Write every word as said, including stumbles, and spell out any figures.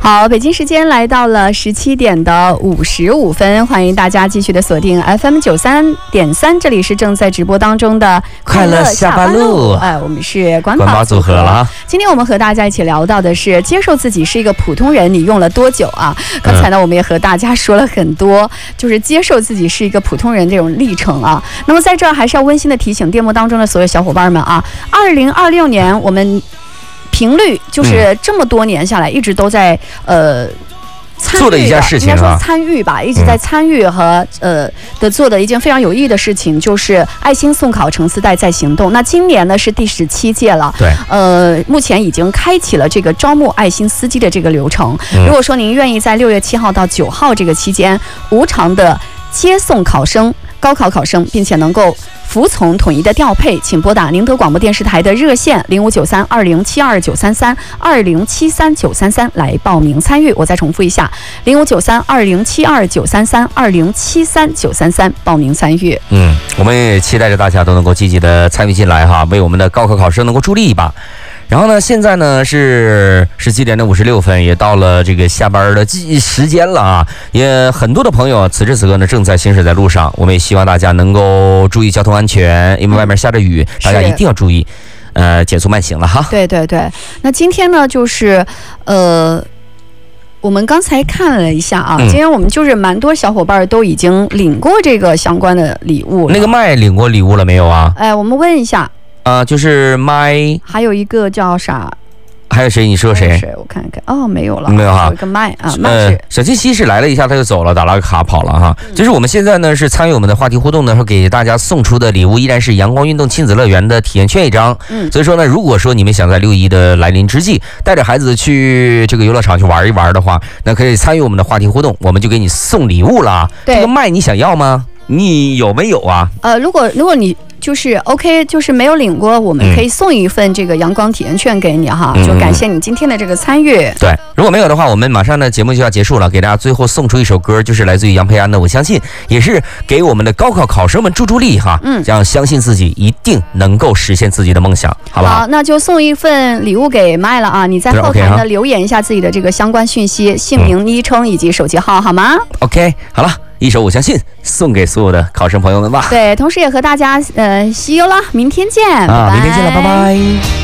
好，北京时间来到了十七点的五十五分，欢迎大家继续的锁定 F M 九三点三，这里是正在直播当中的快乐下班路。 哎，我们是管保组合了。 今天我们和大家一起聊到的是接受自己是一个普通人，你用了多久啊？刚才呢，我们也和大家说了很多，就是接受自己是一个普通人这种历程啊。那么在这儿还是要温馨的提醒电幕当中的所有小伙伴们啊，二零二六年我们频率就是这么多年下来一直都在呃参与做的一件事情、啊、 应该说参与吧，一直在参与和、嗯、呃的做的一件非常有意义的事情，就是爱心送考乘四代在行动。那今年呢是第十七届了， 对， 呃，目前已经开启了这个招募爱心司机的这个流程。嗯、如果说您愿意在六月七号到九号这个期间无偿的接送考生。高考考生，并且能够服从统一的调配，请拨打宁德广播电视台的热线零五九三二零七二九三三二零七三九三三来报名参与。我再重复一下，零五九三二零七二九三三二零七三九三三报名参与。 嗯，我们也期待着大家都能够积极的参与进来哈，为我们的高考考生能够助力一把。然后呢，现在呢是十七点的五十六分，也到了这个下班的时间了啊！也很多的朋友此时此刻呢正在行驶在路上，我们也希望大家能够注意交通安全，因为外面下着雨，大家一定要注意，呃，减速慢行了哈。 对对对，那今天呢就是呃。我们刚才看了一下啊，嗯、今天我们就是蛮多小伙伴都已经领过这个相关的礼物了。 那个麦领过礼物了没有啊？ 哎，我们问一下。 啊、呃，就是麦， 还有一个叫啥？ 还有谁？你说谁？ 我看看，哦，没有了， 没有哈。 有一个麦啊，麦呃是。 小七西是来了一下，他就走了，打了个卡跑了哈。嗯、就是我们现在呢是参与我们的话题互动呢，说给大家送出的礼物依然是阳光运动亲子乐园的体验券一张。嗯，所以说呢，如果说你们想在六一的来临之际带着孩子去这个游乐场去玩一玩的话，那可以参与我们的话题互动，我们就给你送礼物了。 对， 这个麦你想要吗？你有没有啊？ 呃，如果如果你。就是 OK， 就是没有领过，我们可以送一份这个阳光体验券给你哈，嗯、就感谢你今天的这个参与。 对，如果没有的话，我们马上呢节目就要结束了，给大家最后送出一首歌，就是来自于杨培安的《我相信》，也是给我们的高考考生们助助力哈，嗯，这样相信自己一定能够实现自己的梦想，好不好？ 好，那就送一份礼物给麦了啊！你在后台呢留言一下自己的这个相关讯息、姓名、昵称以及手机号，好吗 ？OK， 好了。一首我相信送给所有的考生朋友们吧。 对，同时也和大家呃西游了，明天见， 啊，明天见了，拜拜。